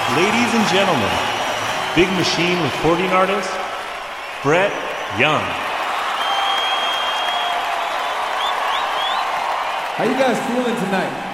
Ladies and gentlemen, Big Machine recording artist, Brett Young. How you guys feeling tonight?